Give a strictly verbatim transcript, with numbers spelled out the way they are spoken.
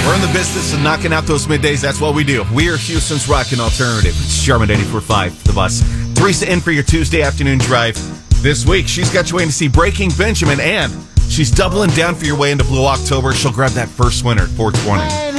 We're in the business of knocking out those middays. That's what we do. We are Houston's rockin' alternative. It's Charmin eighty-four point five, The Bus. Teresa in for your Tuesday afternoon drive. This week, she's got you in to see Breaking Benjamin, and she's doubling down for your way into Blue October. She'll grab that first winner at four twenty.